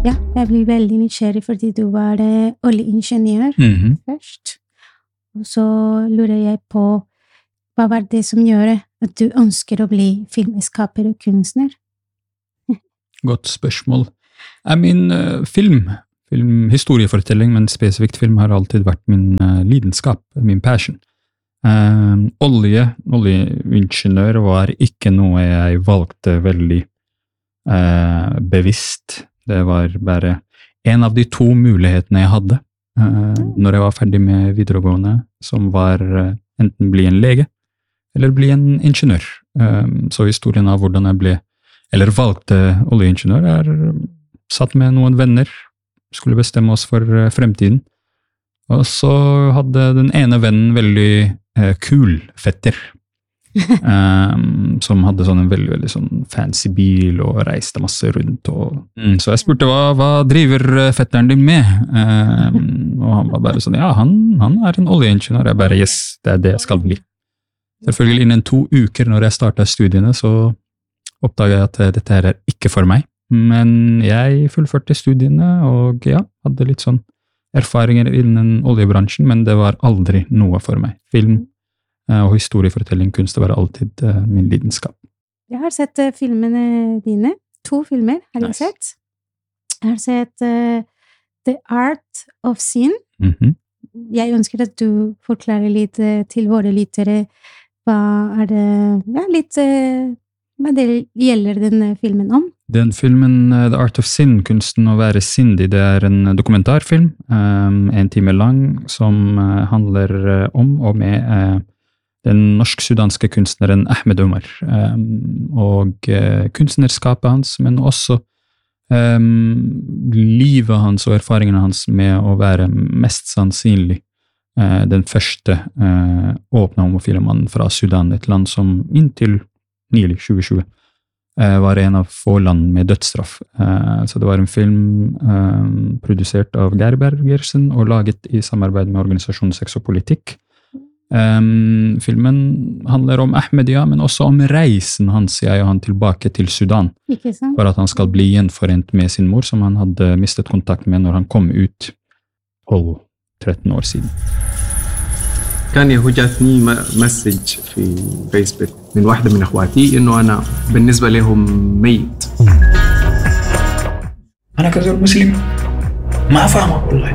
Ja, jeg blir veldig nysgjerrig fordi du var oljeingeniør først. Og så lurer jeg på, hva var det som gjør at du ønsker å bli filmskaper og kunstner? Godt spørsmål. Historiefortelling, men spesifikt film har alltid vært min lidenskap, min passion. Oljeingeniør var ikke noe jeg valgte veldig bevisst. Det var bare en av de 2 mulighetene jeg hadde når jeg var ferdig med videregående, som var enten bli en lege eller bli en ingeniør. Så historien av hvordan jeg valgte oljeingeniør satt med noen venner, skulle bestemme oss for fremtiden. Og så hadde den ene vennen veldig kul fetter, som hadde sånn en veldig, veldig sånn fancy bil og reiste masse rundt. Så jeg spurte, hva driver fetteren din med? Og han var bare sånn, ja, han er en oljeingeniør. Jeg bare, yes, det er det jeg skal bli. Selvfølgelig innen 2 uker når jeg startet studiene, så oppdaget jeg at dette her er ikke for meg. Men jeg fullførte studiene, og ja, hadde litt sånn erfaringer innen oljebransjen, men det var aldri noe for meg. Film og historiefortelling, kunst, det var alltid min lidenskap. Jeg har sett filmene dine. 2 filmer har jeg sett. Jeg har sett The Art of Sin. Jeg ønsker at du forklarer litt til våre lyttere hva det gjelder den filmen om. Den filmen, The Art of Sin, kunsten å være sindig, det er en dokumentarfilm, 1 time lang, som handler om og med den norsk-sudanske kunstneren Ahmed Omar, og kunstnerskapet hans, men også livet hans og erfaringene hans med å være mest sannsynlig den første åpne homofile mannen fra Sudan, et land som inntil nylig, 2020, var en av få land med dødsstraff. Så det var en film produsert av Geir Bergersen og laget i samarbeid med organisasjonen Sex og Politikk. Filmen handler om Ahmed, ja, men også om reisen hans, jeg og han, tilbake til Sudan. For at han skal bli gjenforent med sin mor, som han hadde mistet kontakt med når han kom ut 12-13 år siden. كان يهجتني مسج في فيسبوك من واحدة من أخواتي إنه أنا بالنسبة لهم ميت. أنا كزول مسلم ما فاهمك والله.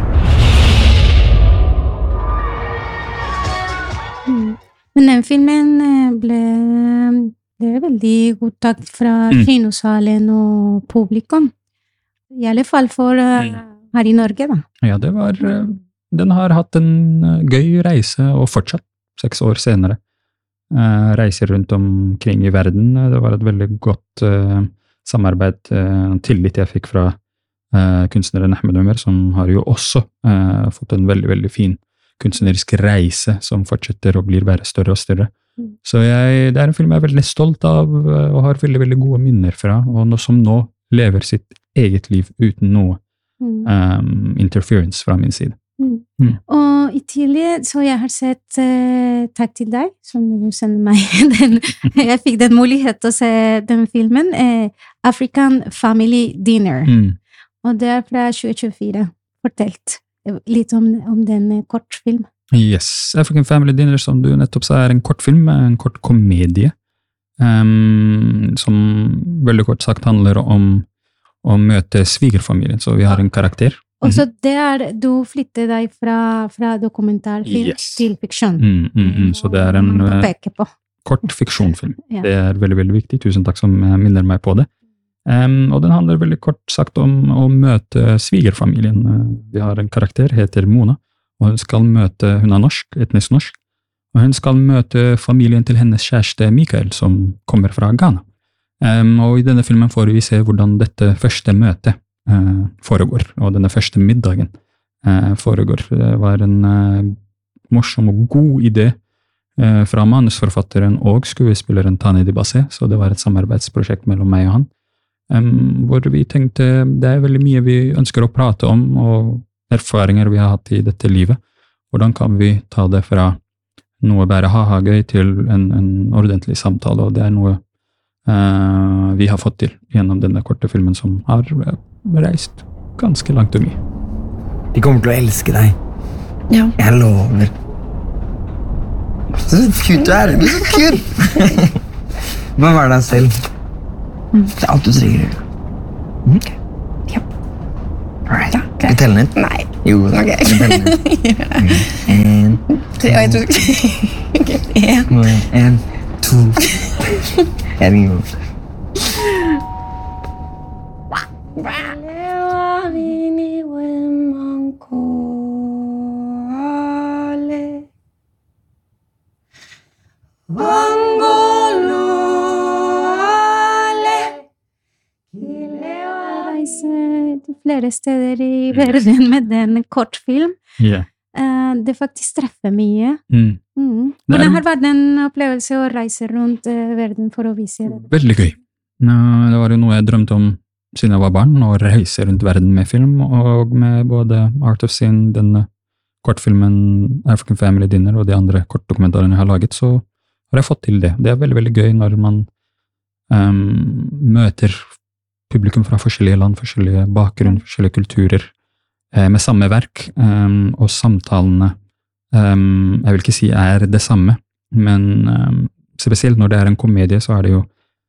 Men den filmen ble veldig godtatt fra kinosalen og publikum. I alle fall for her i Norge, da. Ja, den har hatt en gøy reise, og fortsatt, 6 år senere, reiser rundt omkring i verden. Det var et veldig godt samarbeid, tillit jeg fikk fra kunstneren Ahmed Omar, som har jo også fått en veldig, veldig fin kunstnerisk reise, som fortsetter og blir bare større og større. Så det er en film jeg er veldig stolt av, og har veldig, veldig gode minner fra, og som nå lever sitt eget liv uten noe interference fra min side. Og i tidlig, så jeg har sett Takk til deg, som du sender meg jeg fikk den mulighet til å se den filmen, African Family Dinner, og det er fra 2024 fortalt litt om den kortfilm. Yes, African Family Dinner, som du nettopp sa, er en kortfilm, en kort komedie, som veldig kort sagt handler om å møte svigerfamilien, så vi har en karakter. Og så du flytter deg fra dokumentarfilm til fiksjon. Så det er en kort fiksjonfilm. Ja. Det er veldig, veldig viktig. Tusen takk som minner meg på det. Og den handler veldig kort sagt om å møte svigerfamilien. Vi har en karakter, heter Mona, og hun er norsk, etnisk norsk, og hun skal møte familien til hennes kjæreste Mikael, som kommer fra Ghana. Og i denne filmen får vi se hvordan dette første møtet foregår, og denne første middagen foregår. Det var en morsom og god idé fra manusforfatteren og skuespilleren Tani Dibase, så det var et samarbeidsprosjekt mellom meg og han, hvor vi tenkte det er veldig mye vi ønsker å prate om, og erfaringer vi har hatt i dette livet. Hvordan kan vi ta det fra noe bare ha-ha-gøy til en ordentlig samtale, og det er noe vi har fått til gjennom denne korte filmen som har reist ganske langt og mye. De kommer til å elske deg. Ja. Jeg lover. Så cute du er. Du er så cute. Bare vær deg selv. Det er alt du trenger. Ok. Ja. Alright. Ja, Skal jeg telle ned? Nei. Jo, Ok. jeg teller ned. En, Jeg tror ikke. en, to. Jeg ringer opp. Flere steder i verden med den kortfilm. Yeah. Det faktisk treffer mye. Hvordan har vært en opplevelse å reise rundt verden for å vise det? Veldig gøy. Det var jo noe jeg drømte om siden jeg var barn, å reise rundt verden med film, og med både Art of Sin, denne kortfilmen African Family Dinner og de andre kortdokumentarene jeg har laget, så har jeg fått til det. Det er veldig, veldig gøy når man møter publikum fra forskjellige land, forskjellige bakgrunn, forskjellige kulturer, med samme verk, og samtalene, jeg vil ikke si er det samme, men spesielt når det er en komedie, så er det jo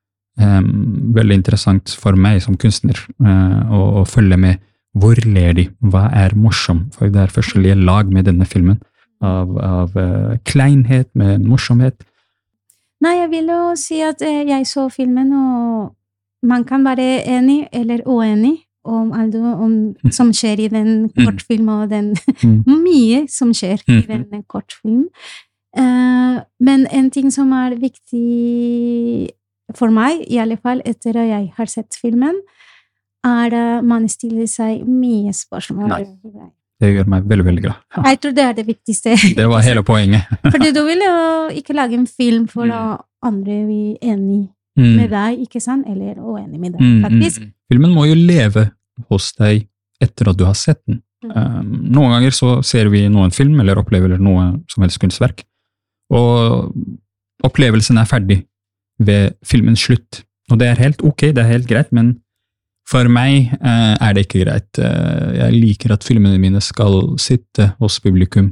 veldig interessant for meg som kunstner å følge med hvor ler de, hva er morsom, for det er forskjellige lag med denne filmen, av kleinhet, med morsomhet. Nei, jeg vil jo si at jeg så filmen, og man kan være enig eller uenig om alt som skjer i den kortfilm, og den mye som skjer i den kortfilm. Men en ting som er viktig for meg, i alle fall etter at jeg har sett filmen, er at man stiller seg mye spørsmål. Nei, det gjør meg veldig, veldig glad. Ja. Jeg tror det er det viktigste. Det var hele poenget. Fordi du vil jo ikke lage en film for andre vi er enig med deg, ikke sant? Eller uenig med deg, faktisk. Filmen må jo leve hos deg etter at du har sett den. Noen ganger så ser vi noen film, eller opplever noe som helst kunstverk, og opplevelsen er ferdig ved filmens slutt. Og det er helt ok, det er helt greit, men for meg er det ikke greit. Jeg liker at filmene mine skal sitte hos publikum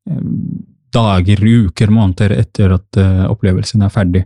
dager, uker, måneder etter at opplevelsen er ferdig.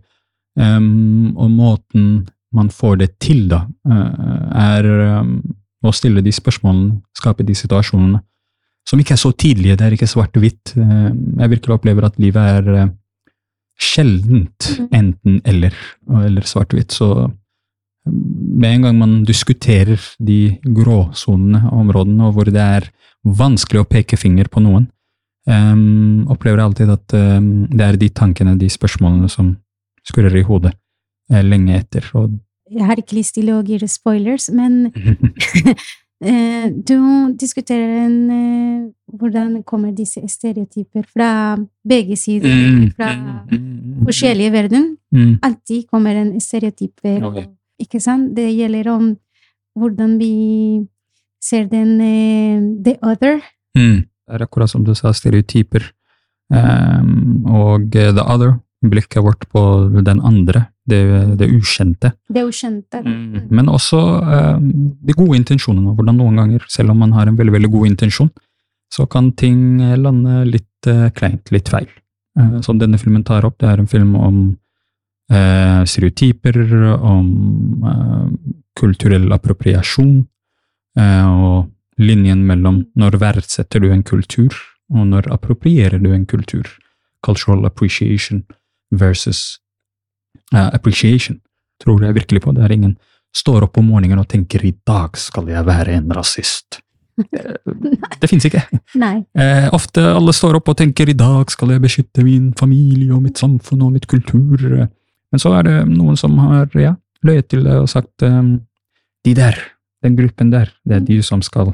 Og måten man får det til da, er å stille de spørsmålene, skape de situasjonene, som ikke er så tidlige, det er ikke svart-hvitt. Jeg virkelig opplever at livet er sjeldent enten eller svart-hvitt, så med en gang man diskuterer de gråsonene og områdene, og hvor det er vanskelig å peke finger på noen, opplever jeg alltid at det er de tankene, de spørsmålene som skurrer i hodet lenge etter. Og jeg har ikke lyst til å gi spoilers, men du diskuterer hvordan kommer disse stereotyper fra begge sider, fra forskjellige verden. Alltid kommer en stereotype, ikke sant? Det gjelder om hvordan vi ser den the other. Det er akkurat som du sa, stereotyper, og the other, blikket vårt på den andre, det ukjente. Det ukjente. Men også de gode intensjonene, hvordan noen ganger, selv om man har en veldig, veldig god intensjon, så kan ting lande litt kleint, litt feil. Som denne filmen tar opp, det er en film om stereotyper, om kulturell appropriasjon, og linjen mellom når verdsetter du en kultur, og når approprierer du en kultur. Cultural appreciation versus appreciation, tror jeg virkelig på. Det er ingen står opp om morgenen og tenker i dag skal jeg være en rasist. Det finnes ikke. Nei. Ofte alle står opp og tenker i dag skal jeg beskytte min familie og mitt samfunn og mitt kultur. Men så er det noen som har løyet til det og sagt de der, den gruppen der, det er de som skal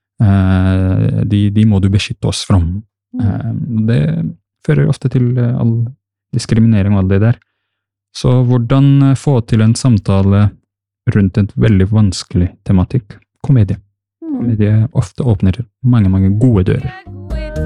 de må du beskytte oss fra. Det fører ofte til all diskriminering og alt det der. Så hvordan få til en samtale rundt en veldig vanskelig tematikk? Komedie. Komedie ofte åpner mange, mange gode dører.